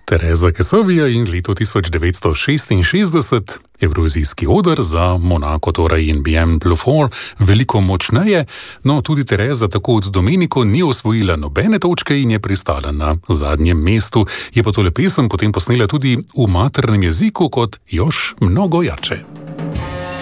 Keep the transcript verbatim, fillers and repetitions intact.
Tereza Kesavija in leto tisoč devetsto šestinšestdeset, evrovizijski oder za Monako, torej in B M plus štiri, veliko močneje, no tudi Tereza tako od Domeniko ni osvojila nobene točke in je pristala na zadnjem mestu. Je pa tole pesem potem posnela tudi v maternem jeziku kot još mnogo jače.